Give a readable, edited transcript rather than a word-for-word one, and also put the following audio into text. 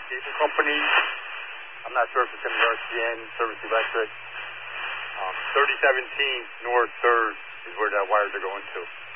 cable company. I'm not sure if it's going to be RCN, Service Electric. 3017 North 3rd is where that wires are going to.